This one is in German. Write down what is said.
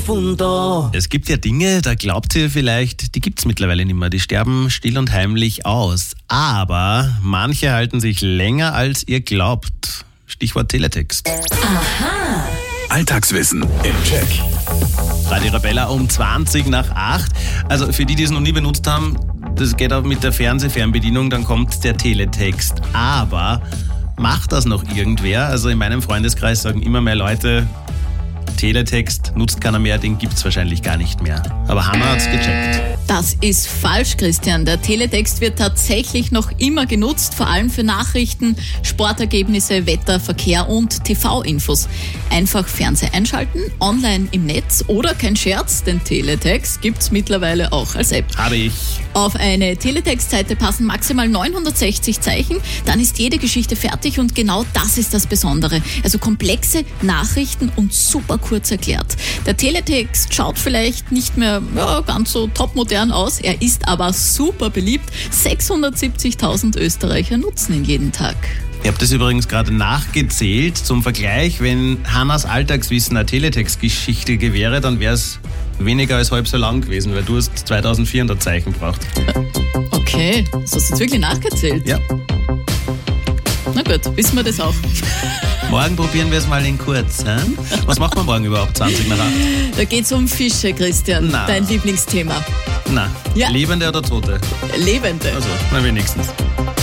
profundo. Es gibt ja Dinge, da glaubt ihr vielleicht, die gibt's mittlerweile nicht mehr. Die sterben still und heimlich aus. Aber manche halten sich länger, als ihr glaubt. Stichwort Teletext. Aha. Alltagswissen im Check. Radio Arabella um 20:08. Also für die, die es noch nie benutzt haben, das geht auch mit der Fernbedienung, dann kommt der Teletext. Aber macht das noch irgendwer? Also in meinem Freundeskreis sagen immer mehr Leute, Teletext nutzt keiner mehr, den gibt's wahrscheinlich gar nicht mehr. Aber Hanna hat's gecheckt. Das ist falsch, Christian. Der Teletext wird tatsächlich noch immer genutzt, vor allem für Nachrichten, Sportergebnisse, Wetter, Verkehr und TV-Infos. Einfach Fernseher einschalten, online im Netz oder, kein Scherz, den Teletext gibt's mittlerweile auch als App. Habe ich. Auf eine Teletext-Seite passen maximal 960 Zeichen, dann ist jede Geschichte fertig und genau das ist das Besondere. Also komplexe Nachrichten und super kurz erklärt. Der Teletext schaut vielleicht nicht mehr ganz so topmodern aus, er ist aber super beliebt. 670.000 Österreicher nutzen ihn jeden Tag. Ich habe das übrigens gerade nachgezählt. Zum Vergleich, wenn Hannas Alltagswissen eine Teletext-Geschichte wäre, dann wäre es weniger als halb so lang gewesen, weil du hast 2400 Zeichen gebraucht. Okay, das hast du jetzt wirklich nachgezählt? Ja. Na gut, wissen wir das auch. Morgen probieren wir es mal in kurz. Hein? Was macht man morgen überhaupt, 20:08? Da geht's um Fische, Christian, Na. dein Lieblingsthema. Na, Ja. Lebende oder Tote? Lebende. Also, na wenigstens.